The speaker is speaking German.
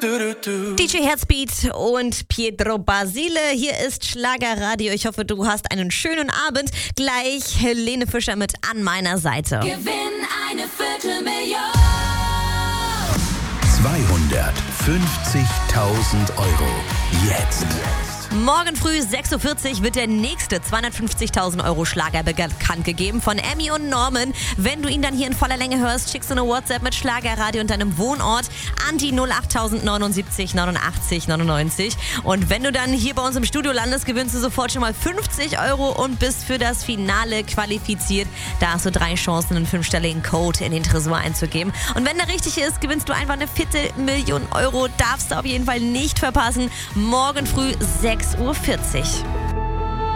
DJ Herzbeat und Pietro Basile. Hier ist Schlagerradio. Ich hoffe, du hast einen schönen Abend. Gleich Helene Fischer mit an meiner Seite. Gewinn eine Viertelmillion. 250.000 Euro. Jetzt. Morgen früh 6.40 Uhr wird der nächste 250.000 Euro Schlager bekannt gegeben von Emmy und Norman. Wenn du ihn dann hier in voller Länge hörst, schickst du eine WhatsApp mit Schlagerradio und deinem Wohnort an die 08079 89 99. Und wenn du dann hier bei uns im Studio landest, gewinnst du sofort schon mal 50 Euro und bist für das Finale qualifiziert. Da hast du 3 Chancen, einen 5-stelligen Code in den Tresor einzugeben. Und wenn der richtig ist, gewinnst du einfach eine Viertelmillion Euro. Darfst du auf jeden Fall nicht verpassen. Morgen früh 6.40 Uhr.